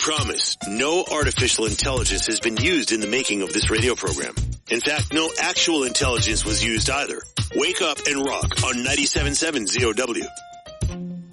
promise, no artificial intelligence has been used in the making of this radio program. In fact, no actual intelligence was used either. Wake up and rock on 97.7 ZOW.